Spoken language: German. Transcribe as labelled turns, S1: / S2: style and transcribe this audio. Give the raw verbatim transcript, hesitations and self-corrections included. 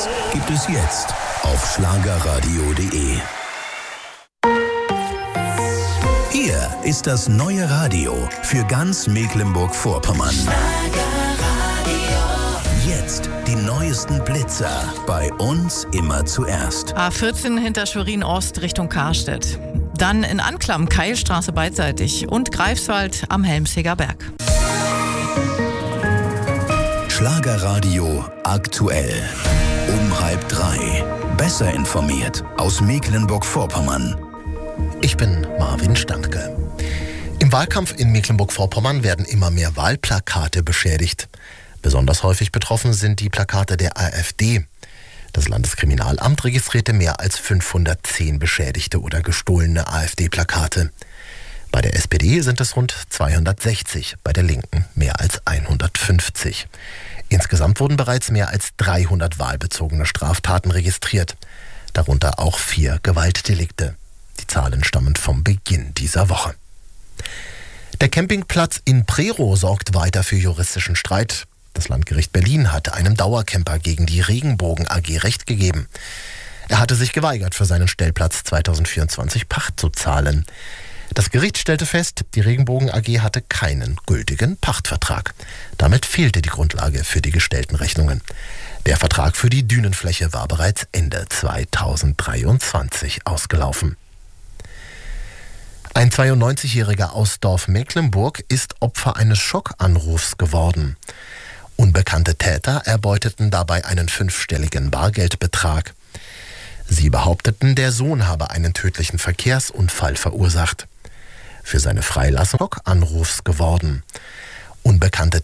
S1: Neues gibt es jetzt auf schlagerradio punkt de. Hier ist das neue Radio für ganz Mecklenburg-Vorpommern. Jetzt die neuesten Blitzer. Bei uns immer zuerst.
S2: A vierzehn hinter Schwerin Ost Richtung Karstedt. Dann in Anklam Keilstraße beidseitig und Greifswald am Helmsiger Berg.
S1: Schlagerradio aktuell. Um halb drei. Besser informiert aus Mecklenburg-Vorpommern.
S3: Ich bin Marvin Standke. Im Wahlkampf in Mecklenburg-Vorpommern werden immer mehr Wahlplakate beschädigt. Besonders häufig betroffen sind die Plakate der AfD. Das Landeskriminalamt registrierte mehr als fünfhundertzehn beschädigte oder gestohlene AfD-Plakate. Bei der S P D sind es rund zweihundertsechzig, bei der Linken mehr als hundertfünfzig. Insgesamt wurden bereits mehr als dreihundert wahlbezogene Straftaten registriert, darunter auch vier Gewaltdelikte. Die Zahlen stammen vom Beginn dieser Woche. Der Campingplatz in Prerow sorgt weiter für juristischen Streit. Das Landgericht Berlin hatte einem Dauercamper gegen die Regenbogen A G Recht gegeben. Er hatte sich geweigert, für seinen Stellplatz zweitausendvierundzwanzig Pacht zu zahlen. Das Gericht stellte fest, die Regenbogen A G hatte keinen gültigen Pachtvertrag. Damit fehlte die Grundlage für die gestellten Rechnungen. Der Vertrag für die Dünenfläche war bereits Ende zweitausenddreiundzwanzig ausgelaufen. Ein zweiundneunzigjähriger aus Dorf-Mecklenburg ist Opfer eines Schockanrufs geworden. Unbekannte Täter erbeuteten dabei einen fünfstelligen Bargeldbetrag. Sie behaupteten, der Sohn habe einen tödlichen Verkehrsunfall verursacht. Für seine Freilassung Schockanrufs geworden. Unbekannte